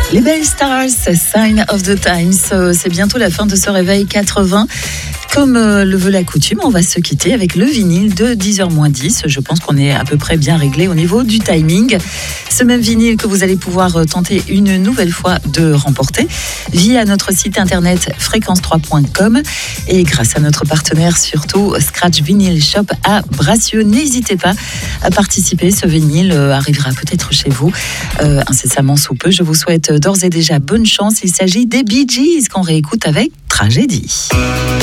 Les Belles Stars, Sign of the Times, c'est bientôt la fin de ce réveil 80. Comme le veut la coutume, on va se quitter avec le vinyle de 10h-10. Je pense qu'on est à peu près bien réglé au niveau du timing. Ce même vinyle que vous allez pouvoir tenter une nouvelle fois de remporter via notre site internet fréquence3.com et grâce à notre partenaire surtout Scratch Vinyl Shop à Bracieux. N'hésitez pas à participer, ce vinyle arrivera peut-être chez vous incessamment sous peu. Je vous souhaite d'ores et déjà bonne chance. Il s'agit des Bee Gees qu'on réécoute avec Tragédie.